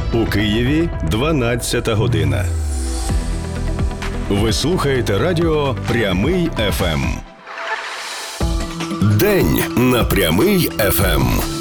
У Києві 12 година. Ви слухаєте радіо «Прямий ФМ». День на «Прямий ФМ».